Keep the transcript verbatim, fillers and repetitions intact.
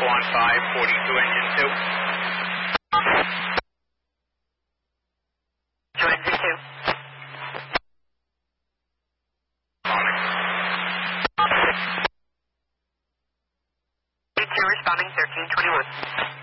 Echo on five, forty-two, engine two. Two engine two. two responding thirteen twenty-one.